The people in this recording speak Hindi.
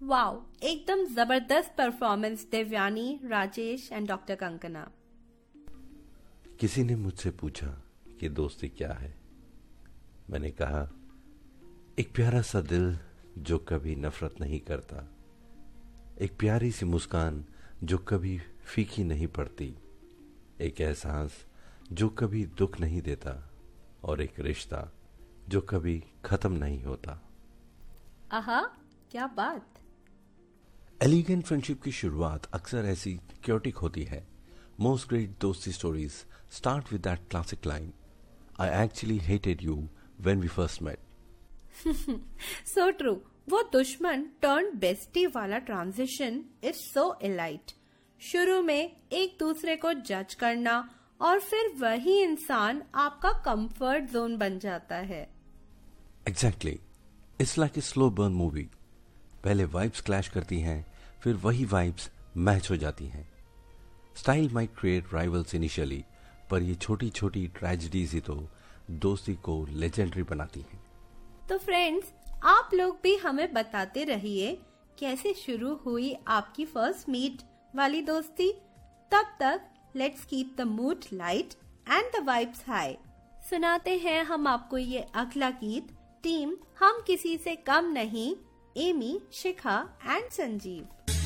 वाओ, एकदम जबरदस्त performance Devyani, Rajesh and doctor कंकना। किसी ने मुझसे पूछा कि दोस्ती क्या है। मैंने कहा, एक प्यारा सा दिल जो कभी नफरत नहीं करता, एक प्यारी सी मुस्कान जो कभी फीकी नहीं पड़ती, एक एहसास जो कभी दुख नहीं देता, और एक रिश्ता जो कभी खत्म नहीं होता। आहा, क्या बात। एलिगेंट फ्रेंडशिप की शुरुआत अक्सर ऐसी क्योटिक होती है। मोस्ट ग्रेट दोस्ती stories start with that classic line, I actually hated you when we first met. So true. वो दुश्मन टर्न बेस्टी वाला ट्रांजिशन इज सो इलाइट। शुरू में एक दूसरे को जज करना और फिर वही इंसान आपका कंफर्ट जोन बन जाता है। Exactly, it's like a slow burn movie. पहले वाइब्स क्लैश करती हैं, फिर वही वाइब्स मैच हो जाती हैं। Style might create rivals initially, पर ये छोटी छोटी ट्रेजेडीज ही तो दोस्ती को लेजेंडरी बनाती हैं। तो फ्रेंड्स, आप लोग भी हमें बताते रहिए कैसे शुरू हुई आपकी फर्स्ट मीट वाली दोस्ती। तब तक let's keep the mood light and the vibes high. सुनाते हैं हम आपको ये अगला गीत टीम हम किसी से कम नहीं, एमी, शिखा एंड संजीव।